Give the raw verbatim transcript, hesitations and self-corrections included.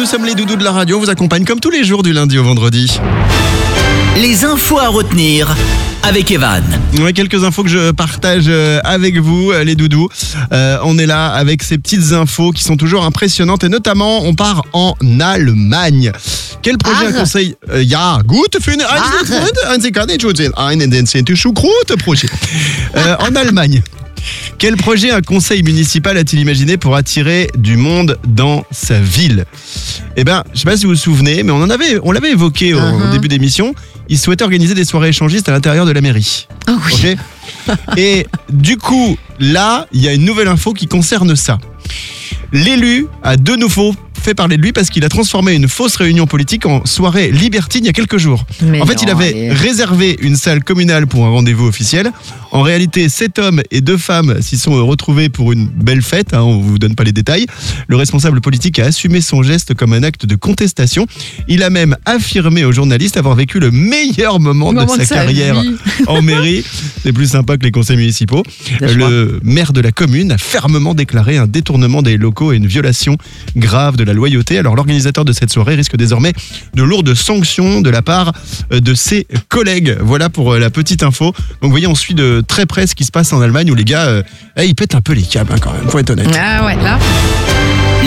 sommes les doudous de la radio, on vous accompagne comme tous les jours du lundi au vendredi. Les infos à retenir avec Evan. Ouais, quelques infos que je partage avec vous, les doudous. Euh, on est là avec ces petites infos qui sont toujours impressionnantes et notamment on part en Allemagne. Quel projet Ach. un conseil euh, Ja, gut für eine Freund, Sie kann nicht schon sehen. Einen, den sind die Schuhkrute projet. Euh, En Allemagne. Quel projet un conseil municipal a-t-il imaginé pour attirer du monde dans sa ville ? Eh bien, je ne sais pas si vous vous souvenez, mais on en avait, on l'avait évoqué au, Uh-huh. au début d'émission. Ils souhaitaient organiser des soirées échangistes à l'intérieur de la mairie. Oh oui. Ok. Et du coup, là, il y a une nouvelle info qui concerne ça. L'élu a de nouveau fait parler de lui parce qu'il a transformé une fausse réunion politique en soirée libertine il y a quelques jours. Mais en fait, non, il avait allez. réservé une salle communale pour un rendez-vous officiel. En réalité, sept hommes et deux femmes s'y sont retrouvés pour une belle fête. Hein, on vous donne pas les détails. Le responsable politique a assumé son geste comme un acte de contestation. Il a même affirmé aux journalistes avoir vécu le meilleur moment, Le de, moment sa de sa carrière vie. en mairie. C'est plus sympa que les conseils municipaux. Bien sûr. Le maire de la commune a fermement déclaré un détournement des locaux et une violation grave de la loyauté. Alors l'organisateur de cette soirée risque désormais de lourdes sanctions de la part de ses collègues. Voilà pour la petite info. Donc vous voyez, on suit de très près ce qui se passe en Allemagne où les gars, euh, eh, ils pètent un peu les câbles hein, quand même, faut être honnête. Ah ouais, là.